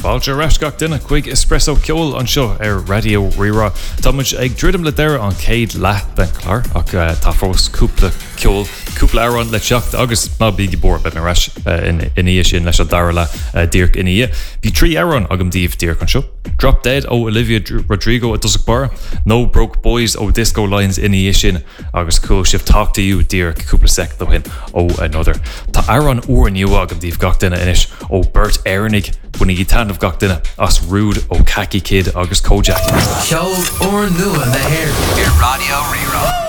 Fáilte rascach duna chuig espresso ceol an seo Radio Rira. Tá muid ag ddridim le deir an céad leat den chlár ach tá fós cúpla ceol cúpla áran le teacht agus má bíigi bór ben ras iní sin leis a darla díirc iní. Bhí trí áran agam díomh díirc an seo. Drop Dead ó Olivia Rodrigo a dosach bar. No Broke Boys ó Disco Lines iní sin agus cool shift Talk to You díirc cúpla sec do hin ó another. Tá áran uair niu agam díomh gach duine inis ó Bert Airnig bunig í tanmh gach duine as Rude ó Khaki Kid agus Kojak. Ceol uair nua na hair. Ir Radio Rira.